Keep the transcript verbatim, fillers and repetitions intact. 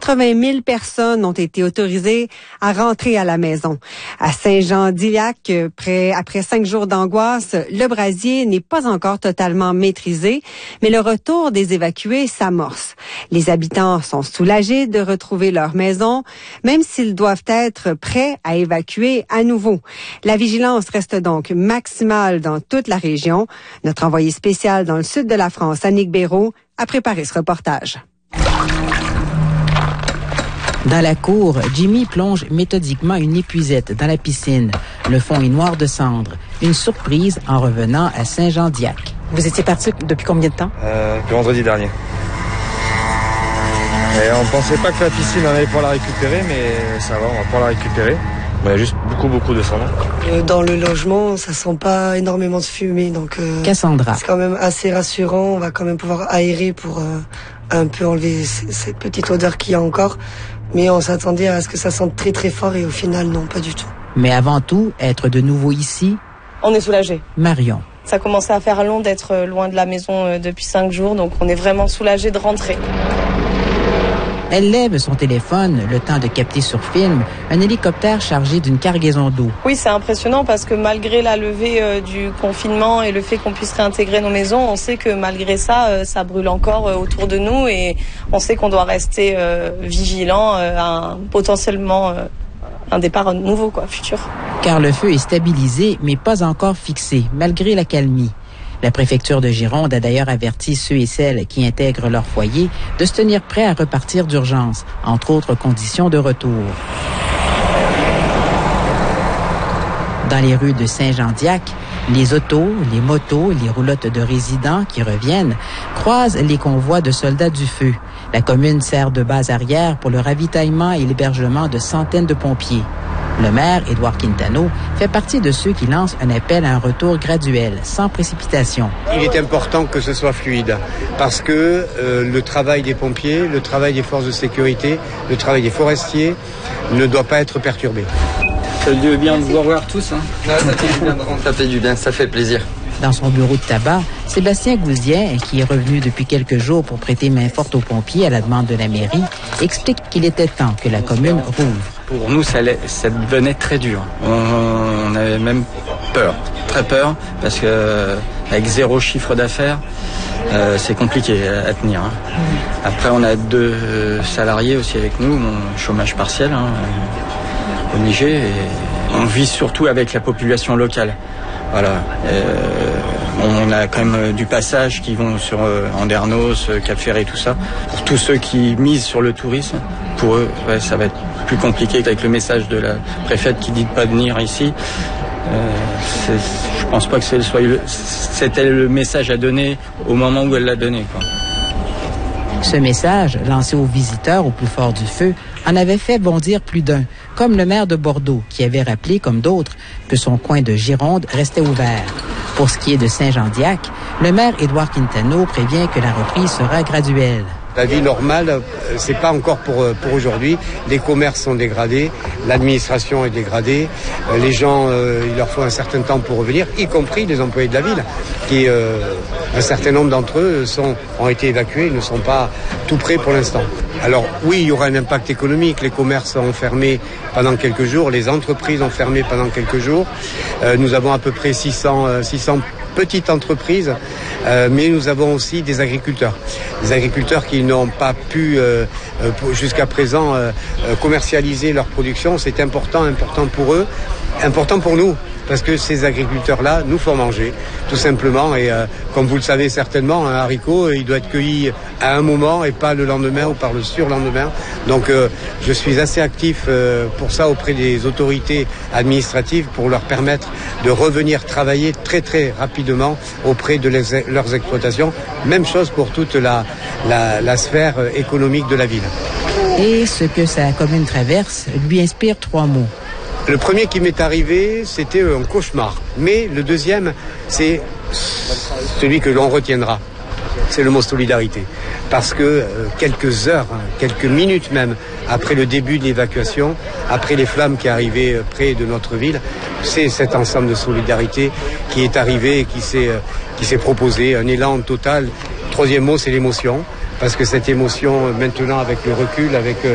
quatre-vingt mille personnes ont été autorisées à rentrer à la maison. À Saint-Jean-d'Illac, près, après cinq jours d'angoisse, le brasier n'est pas encore totalement maîtrisé, mais le retour des évacués s'amorce. Les habitants sont soulagés de retrouver leur maison, même s'ils doivent être prêts à évacuer à nouveau. La vigilance reste donc maximale dans toute la région. Notre envoyé spécial dans le sud de la France, Annick Béraud, a préparé ce reportage. Dans la cour, Jimmy plonge méthodiquement une épuisette dans la piscine. Le fond est noir de cendre. Une surprise en revenant à Saint-Jean-d'Illac. Vous étiez parti depuis combien de temps? Euh, depuis vendredi dernier. Et on pensait pas que la piscine, on allait pouvoir la récupérer, mais ça va, on va pouvoir la récupérer. Il y a juste beaucoup, beaucoup de cendres. Euh, dans le logement, ça sent pas énormément de fumée, donc euh, Cassandra. C'est quand même assez rassurant. On va quand même pouvoir aérer pour euh, un peu enlever c- cette petite odeur qu'il y a encore. Mais on s'attendait à ce que ça sente très très fort et au final, non, pas du tout. Mais avant tout, être de nouveau ici, on est soulagés. Marion. Ça commençait à faire long d'être loin de la maison depuis cinq jours, donc on est vraiment soulagés de rentrer. Elle lève son téléphone, le temps de capter sur film un hélicoptère chargé d'une cargaison d'eau. Oui, c'est impressionnant parce que malgré la levée euh, du confinement et le fait qu'on puisse réintégrer nos maisons, on sait que malgré ça, euh, ça brûle encore euh, autour de nous et on sait qu'on doit rester euh, vigilant euh, à un, potentiellement euh, un départ nouveau, quoi, futur. Car le feu est stabilisé, mais pas encore fixé, malgré l'accalmie. La préfecture de Gironde a d'ailleurs averti ceux et celles qui intègrent leur foyer de se tenir prêts à repartir d'urgence, entre autres conditions de retour. Dans les rues de Saint-Jean-d'Illac, les autos, les motos, les roulottes de résidents qui reviennent croisent les convois de soldats du feu. La commune sert de base arrière pour le ravitaillement et l'hébergement de centaines de pompiers. Le maire, Édouard Quintano, fait partie de ceux qui lancent un appel à un retour graduel, sans précipitation. Il est important que ce soit fluide, parce que euh, le travail des pompiers, le travail des forces de sécurité, le travail des forestiers ne doit pas être perturbé. Ça fait du bien de vous revoir tous. Hein. Non, ça fait du bien, ça fait du bien, ça fait plaisir. Dans son bureau de tabac, Sébastien Gouzien, qui est revenu depuis quelques jours pour prêter main forte aux pompiers à la demande de la mairie, explique qu'il était temps que la commune rouvre. Pour nous, ça, ça devenait très dur. On, on avait même peur, très peur, parce que avec zéro chiffre d'affaires, euh, c'est compliqué à, à tenir. Hein. Après, on a deux salariés aussi avec nous, mon chômage partiel, hein, obligé. Et on vit surtout avec la population locale. Voilà. Euh, on a quand même du passage qui vont sur euh, Andernos, Cap Ferré, tout ça. Pour tous ceux qui misent sur le tourisme, pour eux, ouais, ça va être plus compliqué avec le message de la préfète qui dit de pas venir ici. Euh, c'est, je pense pas que c'est, soit le, c'était le message à donner au moment où elle l'a donné, quoi. Ce message, lancé aux visiteurs au plus fort du feu, en avait fait bondir plus d'un, comme le maire de Bordeaux, qui avait rappelé, comme d'autres, que son coin de Gironde restait ouvert. Pour ce qui est de Saint-Jean-d'Illac, le maire Édouard Quintano prévient que la reprise sera graduelle. La vie normale, c'est pas encore pour, pour aujourd'hui. Les commerces sont dégradés, l'administration est dégradée, les gens, euh, il leur faut un certain temps pour revenir, y compris les employés de la ville, qui, euh, un certain nombre d'entre eux sont, ont été évacués, ne sont pas tout prêts pour l'instant. Alors oui, il y aura un impact économique, les commerces ont fermé pendant quelques jours, les entreprises ont fermé pendant quelques jours. Euh, nous avons à peu près six cents, euh, six cents petites entreprises, euh, mais nous avons aussi des agriculteurs. Des agriculteurs qui n'ont pas pu euh, euh, jusqu'à présent euh, commercialiser leur production. C'est important, important pour eux, important pour nous. Parce que ces agriculteurs-là nous font manger, tout simplement. Et euh, comme vous le savez certainement, un haricot, il doit être cueilli à un moment et pas le lendemain ou par le surlendemain. Donc euh, je suis assez actif euh, pour ça auprès des autorités administratives pour leur permettre de revenir travailler très très rapidement auprès de les, leurs exploitations. Même chose pour toute la, la, la sphère économique de la ville. Et ce que sa commune traverse lui inspire trois mots. Le premier qui m'est arrivé, c'était un cauchemar. Mais le deuxième, c'est celui que l'on retiendra. C'est le mot solidarité. Parce que euh, quelques heures, hein, quelques minutes même, après le début de l'évacuation, après les flammes qui arrivaient euh, près de notre ville, c'est cet ensemble de solidarité qui est arrivé et qui s'est, euh, qui s'est proposé. Un élan total. Troisième mot, c'est l'émotion. Parce que cette émotion, maintenant, avec le recul, avec... Euh,